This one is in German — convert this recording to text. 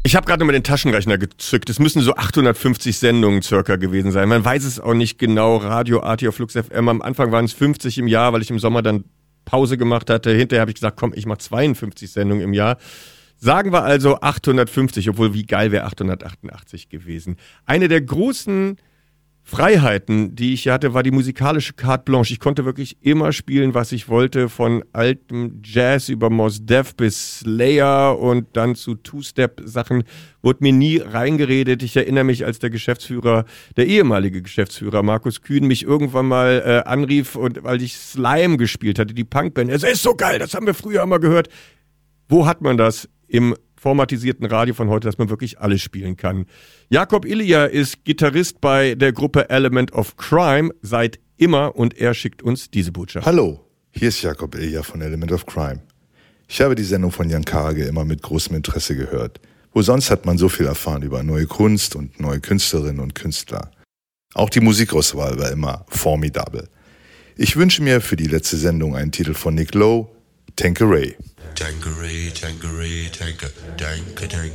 Ich habe gerade mal den Taschenrechner gezückt. Es müssen so 850 Sendungen circa gewesen sein. Man weiß es auch nicht genau. Radio, AT auf Flux FM. Am Anfang waren es 50 im Jahr, weil ich im Sommer dann Pause gemacht hatte. Hinterher habe ich gesagt, komm, ich mache 52 Sendungen im Jahr. Sagen wir also 850, obwohl wie geil wäre 888 gewesen. Eine der großen Freiheiten, die ich hatte, war die musikalische Carte Blanche. Ich konnte wirklich immer spielen, was ich wollte, von altem Jazz über Mos Def bis Slayer und dann zu Two-Step-Sachen, wurde mir nie reingeredet. Ich erinnere mich, als der ehemalige Geschäftsführer Markus Kühn mich irgendwann mal anrief, und weil ich Slime gespielt hatte, die Punkband. Es ist so geil, das haben wir früher immer gehört. Wo hat man das im formatisierten Radio von heute, dass man wirklich alles spielen kann? Jakob Ilja ist Gitarrist bei der Gruppe Element of Crime seit immer, und er schickt uns diese Botschaft. Hallo, hier ist Jakob Ilja von Element of Crime. Ich habe die Sendung von Jan Karge immer mit großem Interesse gehört. Wo sonst hat man so viel erfahren über neue Kunst und neue Künstlerinnen und Künstler. Auch die Musikauswahl war immer formidabel. Ich wünsche mir für die letzte Sendung einen Titel von Nick Lowe, Tanqueray. Tanqueray, Tanqueray, Tanqueray, Tanqueray,